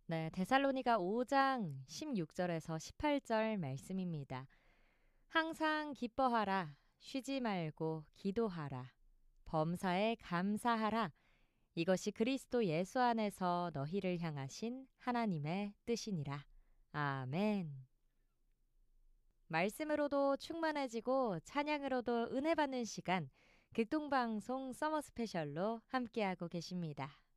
네, 데살로니가 5장 16절에서 18절 말씀입니다. 항상 기뻐하라, 쉬지 말고 기도하라, 범사에 감사하라. 이것이 그리스도 예수 안에서 너희를 향하신 하나님의 뜻이니라. 아멘. 말씀으로도 충만해지고 찬양으로도 은혜 받는 시간, 극동방송 서머 스페셜로 함께하고 계십니다.